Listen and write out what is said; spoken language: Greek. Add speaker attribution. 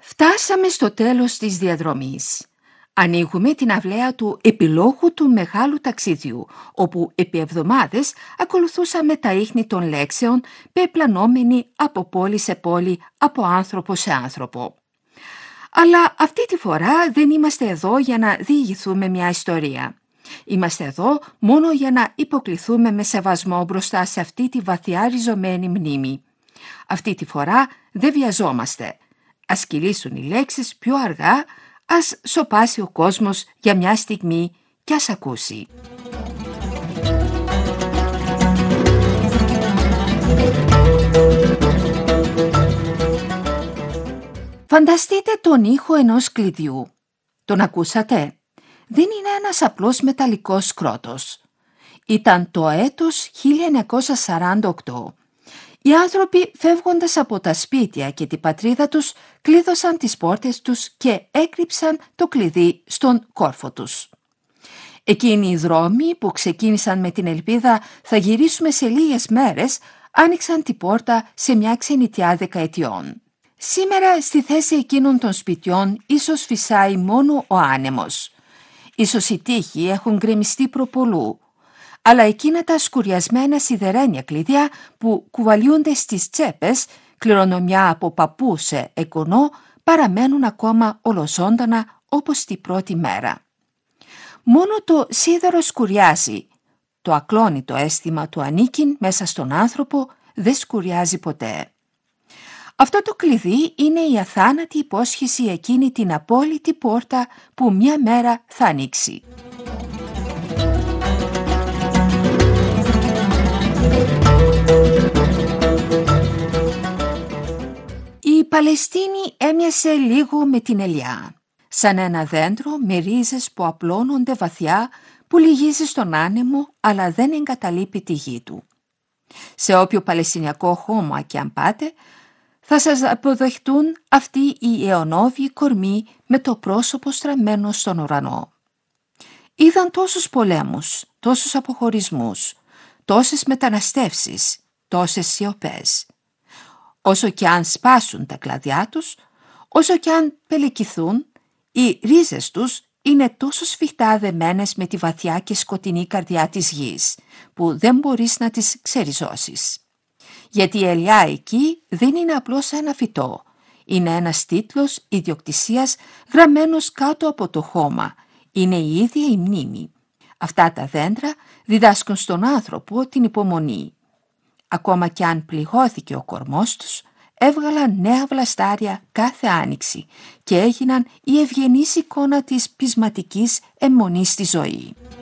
Speaker 1: Φτάσαμε στο τέλος της διαδρομής. Ανοίγουμε την αυλαία του επιλόγου του μεγάλου ταξίδιου, όπου επί εβδομάδες ακολουθούσαμε τα ίχνη των λέξεων, πεπλανόμενοι από πόλη σε πόλη, από άνθρωπο σε άνθρωπο. Αλλά αυτή τη φορά δεν είμαστε εδώ για να διηγηθούμε μια ιστορία. Είμαστε εδώ μόνο για να υποκληθούμε με σεβασμό μπροστά σε αυτή τη βαθιά ριζωμένη μνήμη. Αυτή τη φορά δεν βιαζόμαστε. Ας κυλήσουν οι λέξεις πιο αργά, ας σωπάσει ο κόσμος για μια στιγμή και ας ακούσει. Φανταστείτε τον ήχο ενός κλειδιού. Τον ακούσατε? Δεν είναι ένας απλός μεταλλικός σκρότος. Ήταν το έτος 1948. Οι άνθρωποι, φεύγοντας από τα σπίτια και την πατρίδα τους, κλείδωσαν τις πόρτες τους και έκρυψαν το κλειδί στον κόρφο τους. Εκείνοι οι δρόμοι που ξεκίνησαν με την ελπίδα «θα γυρίσουμε σε λίγες μέρες», άνοιξαν την πόρτα σε μια ξενιτιά δεκαετιών. Σήμερα στη θέση εκείνων των σπιτιών ίσως φυσάει μόνο ο άνεμος. Ίσως οι τοίχοι έχουν γκρεμιστεί προπολού. Αλλά εκείνα τα σκουριασμένα σιδερένια κλειδιά που κουβαλιούνται στις τσέπες, κληρονομιά από παππού σε εγγονό, παραμένουν ακόμα ολοζώντανα όπως την πρώτη μέρα. Μόνο το σίδερο σκουριάζει. Το ακλόνητο αίσθημα του ανήκειν μέσα στον άνθρωπο δεν σκουριάζει ποτέ. Αυτό το κλειδί είναι η αθάνατη υπόσχεση εκείνη την απόλυτη πόρτα που μια μέρα θα ανοίξει. Η Παλαιστίνη έμοιασε λίγο με την ελιά, σαν ένα δέντρο με ρίζες που απλώνονται βαθιά, που λυγίζει στον άνεμο αλλά δεν εγκαταλείπει τη γη του. Σε όποιο παλαιστινιακό χώμα και αν πάτε, θα σας αποδεχτούν αυτοί οι αιωνόβιοι κορμοί με το πρόσωπο στραμμένο στον ουρανό. Είδαν τόσους πολέμους, τόσους αποχωρισμούς, τόσες μεταναστεύσεις, τόσες σιωπές. Όσο και αν σπάσουν τα κλαδιά τους, όσο και αν πελεκηθούν, οι ρίζες τους είναι τόσο σφιχτά δεμένες με τη βαθιά και σκοτεινή καρδιά της γης, που δεν μπορείς να τις ξεριζώσεις. Γιατί η ελιά εκεί δεν είναι απλώς ένα φυτό, είναι ένας τίτλος ιδιοκτησίας γραμμένος κάτω από το χώμα, είναι η ίδια η μνήμη. Αυτά τα δέντρα διδάσκουν στον άνθρωπο την υπομονή. Ακόμα κι αν πληγώθηκε ο κορμός τους, έβγαλαν νέα βλαστάρια κάθε άνοιξη και έγιναν η ευγενής εικόνα της πεισματικής αιμονής στη ζωή.